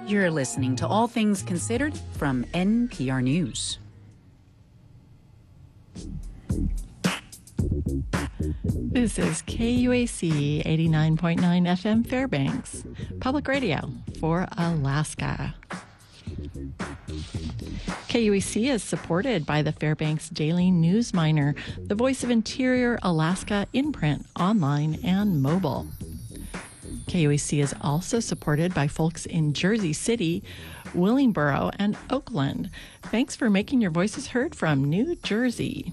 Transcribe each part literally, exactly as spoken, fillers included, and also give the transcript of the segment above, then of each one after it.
You're listening to All Things Considered from N P R News. This is K U A C eighty-nine point nine F M Fairbanks, public radio for Alaska. K U A C is supported by the Fairbanks Daily News Miner, the voice of Interior Alaska in print, online, and mobile. K U A C is also supported by folks in Jersey City, Willingboro, and Oakland. Thanks for making your voices heard from New Jersey.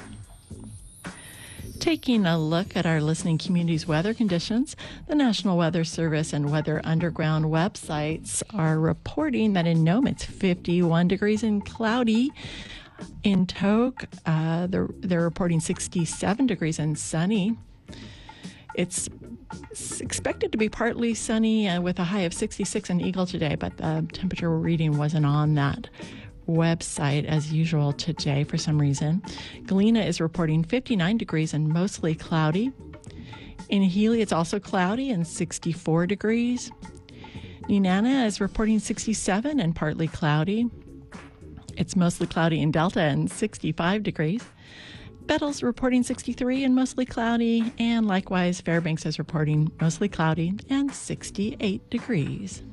Taking a look at our listening community's weather conditions, the National Weather Service and Weather Underground websites are reporting that in Nome it's fifty-one degrees and cloudy. In Tok, uh, they're, they're reporting sixty-seven degrees and sunny. It's expected to be partly sunny uh, with a high of sixty-six in Eagle today, but the temperature reading wasn't on that website as usual today for some reason. Galena is reporting fifty-nine degrees and mostly cloudy. In Healy, it's also cloudy and sixty-four degrees. Nenana is reporting sixty-seven and partly cloudy. It's mostly cloudy in Delta and sixty-five degrees. Bettles reporting sixty-three and mostly cloudy, and likewise Fairbanks is reporting mostly cloudy and sixty-eight degrees.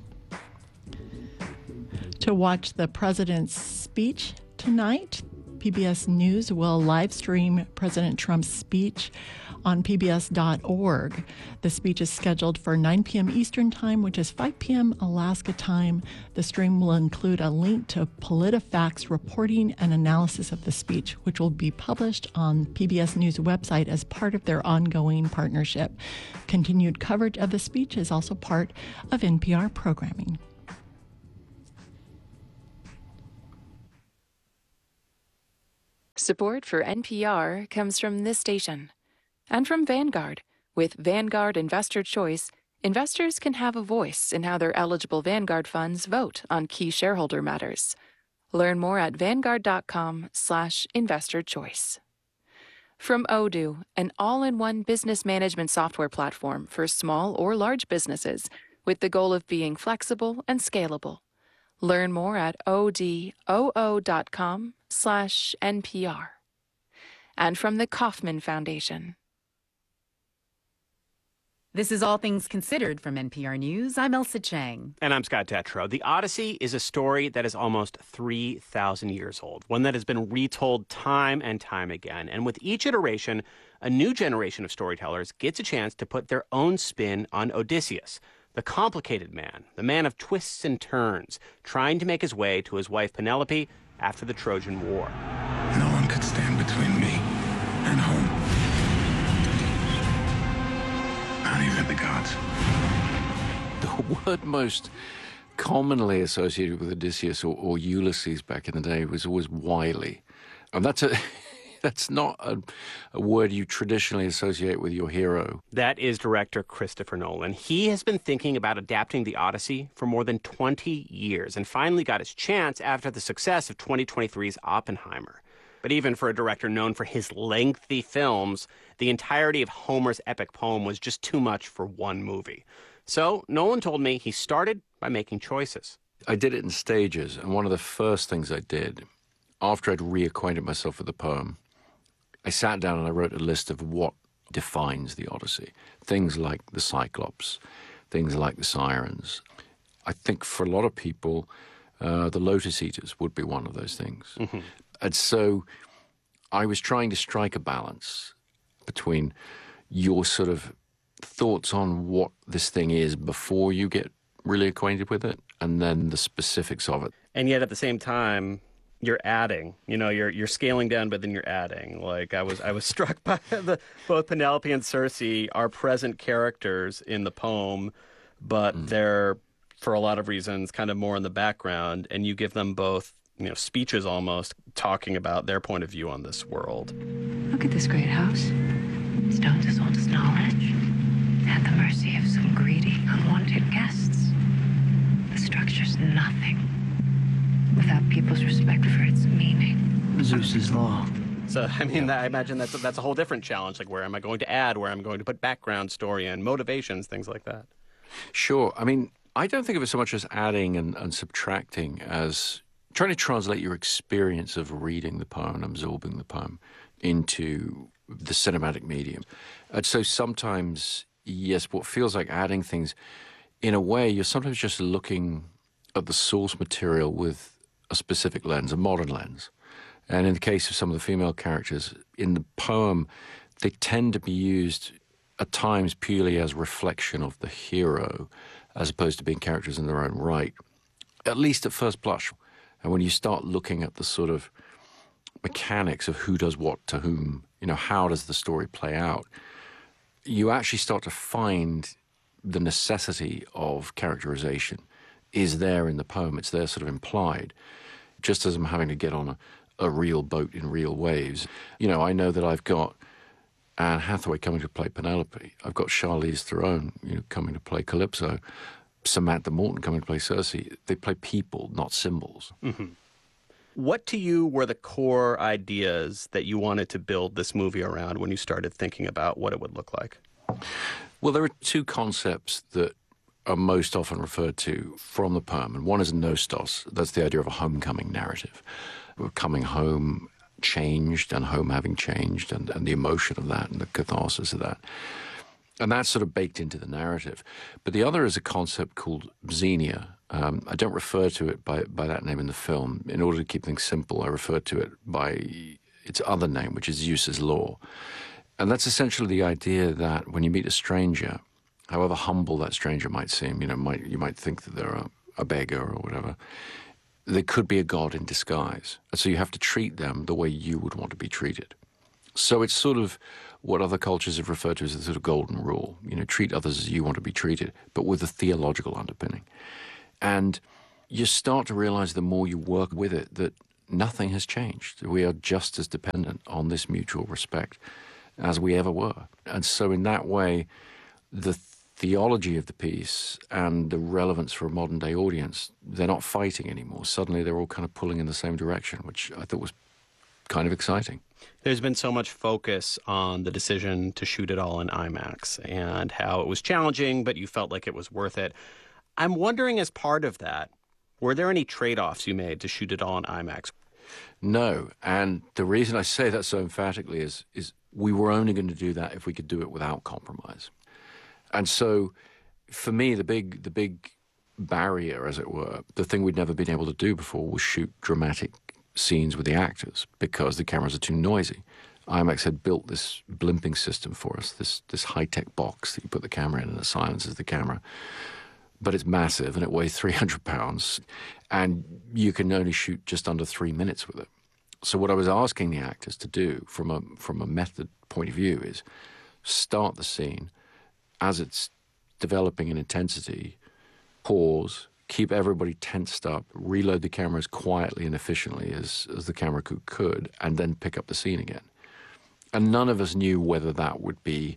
To watch the president's speech tonight, P B S News will live stream President Trump's speech on P B S dot org. The speech is scheduled for nine p.m. Eastern Time, which is five p.m. Alaska time. The stream will include a link to PolitiFact's reporting and analysis of the speech, which will be published on P B S News website as part of their ongoing partnership. Continued coverage of the speech is also part of N P R programming. Support for N P R comes from this station and from Vanguard. With Vanguard Investor Choice, investors can have a voice in how their eligible Vanguard funds vote on key shareholder matters. Learn more at vanguard.com slash investor choice. From Odoo, an all-in-one business management software platform for small or large businesses with the goal of being flexible and scalable. Learn more at odoo.com slash NPR. And from the Kauffman Foundation. This is All Things Considered from N P R News. I'm Elsa Chang. And I'm Scott Tetro. The Odyssey is a story that is almost three thousand years old, one that has been retold time and time again. And with each iteration, a new generation of storytellers gets a chance to put their own spin on Odysseus, the complicated man, the man of twists and turns, trying to make his way to his wife Penelope after the Trojan War. No one could stand between me and home. Not even the gods. The word most commonly associated with Odysseus or, or Ulysses back in the day was always wily. And that's a... That's not a, a word you traditionally associate with your hero. That is director Christopher Nolan. He has been thinking about adapting the Odyssey for more than twenty years and finally got his chance after the success of twenty twenty-three's Oppenheimer. But even for a director known for his lengthy films, the entirety of Homer's epic poem was just too much for one movie. So Nolan told me he started by making choices. I did it in stages, and one of the first things I did, after I'd reacquainted myself with the poem, I sat down and I wrote a list of what defines the Odyssey. Things like the Cyclops, things like the Sirens. I think for a lot of people, uh, the Lotus Eaters would be one of those things. Mm-hmm. And so I was trying to strike a balance between your sort of thoughts on what this thing is before you get really acquainted with it, and then the specifics of it. And yet at the same time, you're adding, you know, you're you're scaling down, but then you're adding. Like I was, I was struck by the both Penelope and Circe are present characters in the poem, but mm. they're, for a lot of reasons, kind of more in the background. And you give them both, you know, speeches almost talking about their point of view on this world. Look at this great house. Stones as old as knowledge, at the mercy of some greedy, unwanted guests. The structure's nothing without people's respect for its meaning. Zeus's law. So, I mean, that, I imagine that's, that's a whole different challenge, like where am I going to add, where am I going to put background story and motivations, things like that. Sure. I mean, I don't think of it so much as adding and, and subtracting as trying to translate your experience of reading the poem and absorbing the poem into the cinematic medium. And so sometimes, yes, what feels like adding things, in a way, you're sometimes just looking at the source material with a specific lens, a modern lens. And in the case of some of the female characters, in the poem, they tend to be used at times purely as reflection of the hero, as opposed to being characters in their own right, at least at first blush. And when you start looking at the sort of mechanics of who does what to whom, you know, how does the story play out, you actually start to find the necessity of characterization is there in the poem. It's there sort of implied, just as I'm having to get on a, a real boat in real waves. You know, I know that I've got Anne Hathaway coming to play Penelope. I've got Charlize Theron, you know, coming to play Calypso. Samantha Morton coming to play Cersei. They play people, not symbols. Mm-hmm. What to you were the core ideas that you wanted to build this movie around when you started thinking about what it would look like? Well, there are two concepts that are most often referred to from the poem, and one is nostos. That's the idea of a homecoming narrative. We're coming home changed and home having changed, and, and the emotion of that and the catharsis of that. And that's sort of baked into the narrative. But the other is a concept called xenia. Um, I don't refer to it by, by that name in the film. In order to keep things simple, I refer to it by its other name, which is Zeus's law. And that's essentially the idea that when you meet a stranger, however humble that stranger might seem, you know, might, you might think that they're a, a beggar or whatever, they could be a god in disguise. And so you have to treat them the way you would want to be treated. So it's sort of what other cultures have referred to as the sort of golden rule. You know, treat others as you want to be treated, but with a theological underpinning. And you start to realize the more you work with it that nothing has changed. We are just as dependent on this mutual respect as we ever were. And so in that way, the theology of the piece and the relevance for a modern-day audience, they're not fighting anymore. Suddenly they're all kind of pulling in the same direction, which I thought was kind of exciting. There's been so much focus on the decision to shoot it all in IMAX and how it was challenging, but you felt like it was worth it. I'm wondering, as part of that, were there any trade-offs you made to shoot it all in IMAX? No, and the reason I say that so emphatically is, is we were only going to do that if we could do it without compromise. And so, for me, the big the big barrier, as it were, the thing we'd never been able to do before was shoot dramatic scenes with the actors because the cameras are too noisy. IMAX had built this blimping system for us, this this high-tech box that you put the camera in and it silences the camera. But it's massive and it weighs three hundred pounds and you can only shoot just under three minutes with it. So what I was asking the actors to do from a from a method point of view is start the scene as it's developing in intensity, pause, keep everybody tensed up, reload the camera as quietly and efficiently as, as the camera could, could, and then pick up the scene again. And none of us knew whether that would be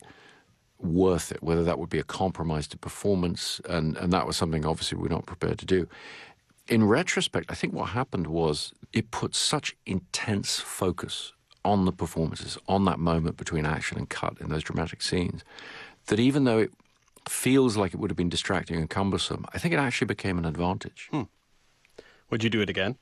worth it, whether that would be a compromise to performance, and, and that was something obviously we're not prepared to do. In retrospect, I think what happened was it put such intense focus on the performances, on that moment between action and cut in those dramatic scenes, that even though it feels like it would have been distracting and cumbersome, I think it actually became an advantage. Hmm. Would you do it again?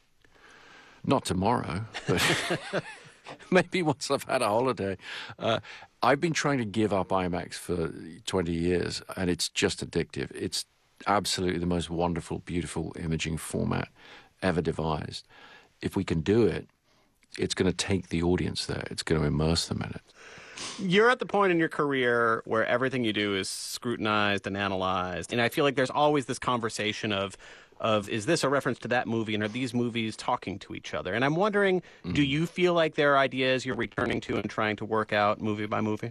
Not tomorrow, but maybe once I've had a holiday. Uh, I've been trying to give up IMAX for twenty years, and it's just addictive. It's absolutely the most wonderful, beautiful imaging format ever devised. If we can do it, it's going to take the audience there. It's going to immerse them in it. You're at the point in your career where everything you do is scrutinized and analyzed. And I feel like there's always this conversation of, of is this a reference to that movie? And are these movies talking to each other? And I'm wondering, mm. do you feel like there are ideas you're returning to and trying to work out movie by movie?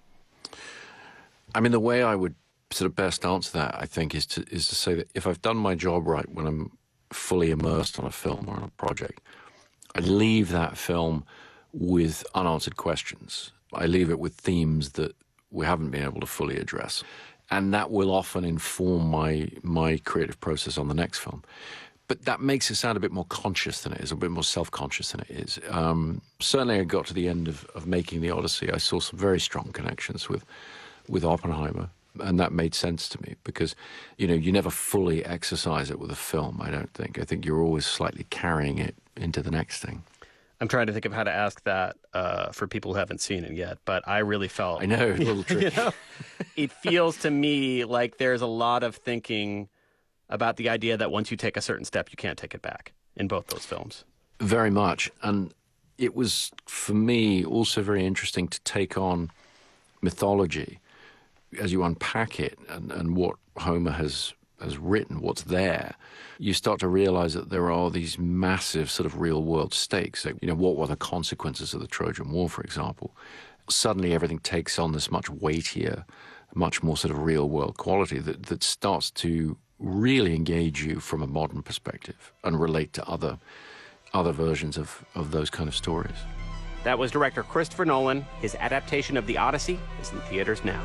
I mean, the way I would sort of best answer that, I think, is to, is to say that if I've done my job right when I'm fully immersed on a film or on a project, I leave that film with unanswered questions. I leave it with themes that we haven't been able to fully address. And that will often inform my my creative process on the next film. But that makes it sound a bit more conscious than it is, a bit more self-conscious than it is. Um, certainly I got to the end of, of making The Odyssey. I saw some very strong connections with, with Oppenheimer, And that made sense to me because, you know, you never fully exercise it with a film, I don't think. I think you're always slightly carrying it into the next thing. I'm trying to think of how to ask that uh, for people who haven't seen it yet, but I really felt... I know, a little tricky. You know, it feels to me like there's a lot of thinking about the idea that once you take a certain step, you can't take it back in both those films. Very much. And it was, for me, also very interesting to take on mythology as you unpack it and, and what Homer has has written, what's there. You start to realize that there are these massive sort of real-world stakes. Like, you know, what were the consequences of the Trojan War, for example? Suddenly everything takes on this much weightier, much more sort of real-world quality that, that starts to really engage you from a modern perspective and relate to other other versions of, of those kind of stories. That was director Christopher Nolan. His adaptation of The Odyssey is in theaters now.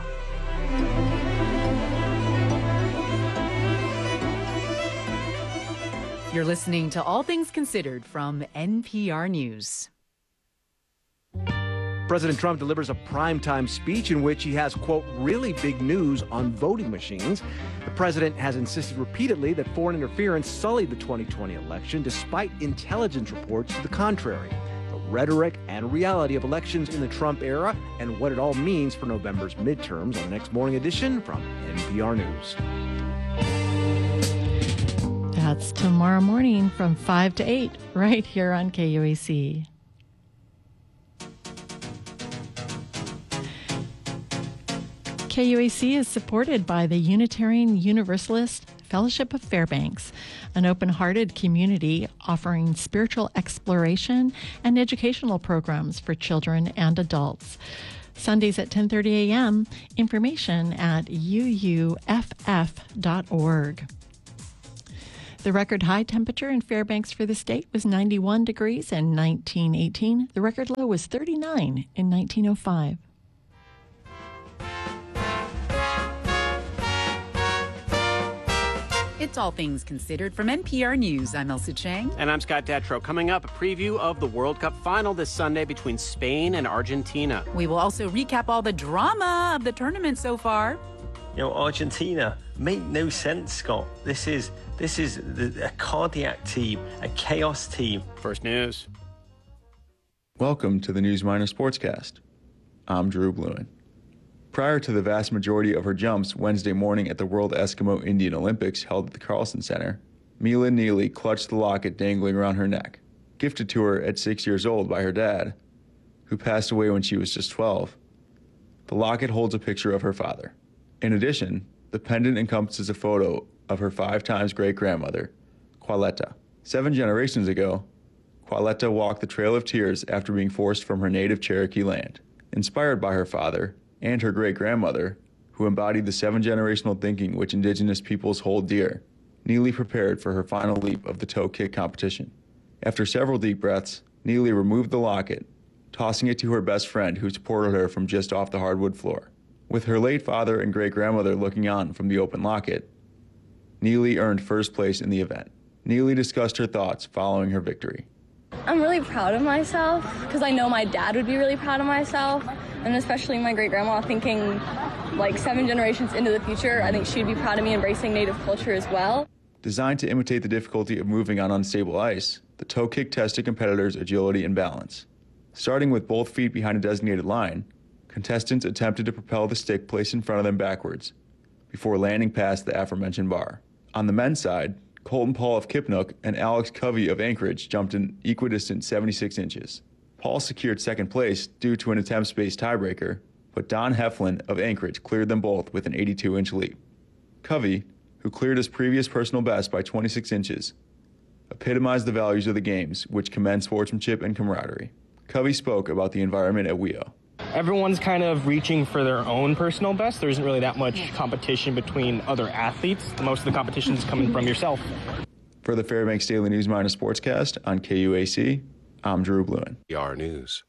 You're listening to All Things Considered from N P R News. President Trump delivers a primetime speech in which he has, quote, really big news on voting machines. The president has insisted repeatedly that foreign interference sullied the twenty twenty election, despite intelligence reports to the contrary. The rhetoric and reality of elections in the Trump era and what it all means for November's midterms on the next morning edition from N P R News. That's tomorrow morning from five to eight, right here on K U A C. K U A C is supported by the Unitarian Universalist Fellowship of Fairbanks, an open-hearted community offering spiritual exploration and educational programs for children and adults. Sundays at ten thirty a.m., information at u u f f dot org. The record high temperature in Fairbanks for the state was ninety-one degrees in nineteen eighteen. The record low was thirty-nine in nineteen oh five. It's All Things Considered from N P R News. I'm Elsa Chang. And I'm Scott Detrow. Coming up, a preview of the World Cup final this Sunday between Spain and Argentina. We will also recap all the drama of the tournament so far. You know, Argentina, make no sense, Scott. This is this is the, a cardiac team, a chaos team. First news. Welcome to the News Minor Sportscast. I'm Drew Bluen. Prior to the vast majority of her jumps Wednesday morning at the World Eskimo Indian Olympics held at the Carlson Center, Mila Neely clutched the locket dangling around her neck, gifted to her at six years old by her dad, who passed away when she was just twelve. The locket holds a picture of her father. In addition, the pendant encompasses a photo of her five times great-grandmother, Qualetta. Seven generations ago, Qualetta walked the Trail of Tears after being forced from her native Cherokee land. Inspired by her father and her great-grandmother, who embodied the seven-generational thinking which indigenous peoples hold dear, Neely prepared for her final leap of the toe kick competition. After several deep breaths, Neely removed the locket, tossing it to her best friend who supported her from just off the hardwood floor. With her late father and great-grandmother looking on from the open locket, Neely earned first place in the event. Neely discussed her thoughts following her victory. I'm really proud of myself because I know my dad would be really proud of myself, and especially my great-grandma, thinking like seven generations into the future, I think she'd be proud of me embracing Native culture as well. Designed to imitate the difficulty of moving on unstable ice, the toe kick tested competitors' agility and balance. Starting with both feet behind a designated line, contestants attempted to propel the stick placed in front of them backwards before landing past the aforementioned bar. On the men's side, Colton Paul of Kipnook and Alex Covey of Anchorage jumped an equidistant seventy-six inches. Paul secured second place due to an attempt-based tiebreaker, but Don Heflin of Anchorage cleared them both with an eighty-two inch leap. Covey, who cleared his previous personal best by twenty-six inches, epitomized the values of the games, which commend sportsmanship and camaraderie. Covey spoke about the environment at W E O. Everyone's kind of reaching for their own personal best. There isn't really that much competition between other athletes. Most of the competition is coming from yourself. For the Fairbanks Daily News Minor Sportscast on K U A C, I'm Drew Bluen. K U A C News.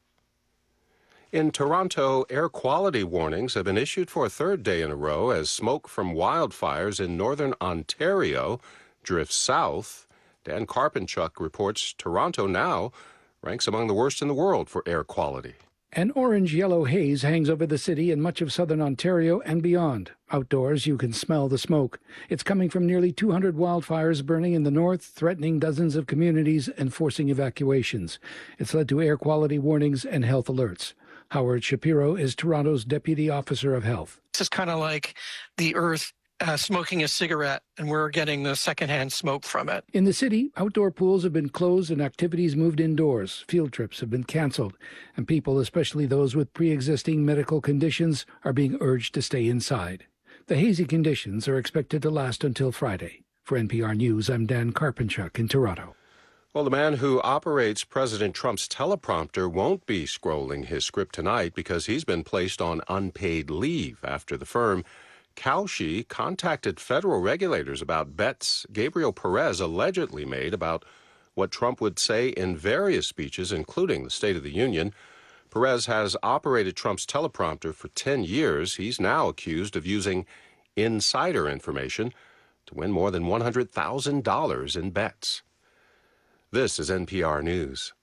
In Toronto, air quality warnings have been issued for a third day in a row as smoke from wildfires in northern Ontario drifts south. Dan Karpinchuk reports Toronto now ranks among the worst in the world for air quality. An orange-yellow haze hangs over the city and much of southern Ontario and beyond. Outdoors, you can smell the smoke. It's coming from nearly two hundred wildfires burning in the north, threatening dozens of communities and forcing evacuations. It's led to air quality warnings and health alerts. Howard Shapiro is Toronto's Deputy Officer of Health. This is kind of like the earth uh, smoking a cigarette, and we're getting the secondhand smoke from it. In the city, outdoor pools have been closed and activities moved indoors. Field trips have been canceled, and people, especially those with pre-existing medical conditions, are being urged to stay inside. The hazy conditions are expected to last until Friday. For N P R News, I'm Dan Karpenchuk in Toronto. Well, the man who operates President Trump's teleprompter won't be scrolling his script tonight because he's been placed on unpaid leave after the firm Kalshi contacted federal regulators about bets Gabriel Perez allegedly made about what Trump would say in various speeches, including the State of the Union. Perez has operated Trump's teleprompter for ten years. He's now accused of using insider information to win more than one hundred thousand dollars in bets. This is N P R News.